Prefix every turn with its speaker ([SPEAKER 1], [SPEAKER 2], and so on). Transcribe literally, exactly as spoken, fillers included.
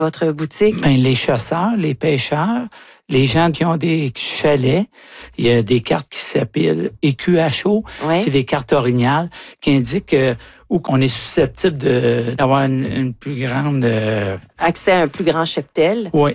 [SPEAKER 1] votre boutique?
[SPEAKER 2] Ben, les chasseurs, les pêcheurs, les gens qui ont des chalets, il y a des cartes qui s'appellent E Q H O.
[SPEAKER 1] Ouais.
[SPEAKER 2] C'est des cartes orignales qui indiquent euh, où qu'on est susceptible de, d'avoir une, une plus grande... Euh...
[SPEAKER 1] Accès à un plus grand cheptel.
[SPEAKER 2] Oui.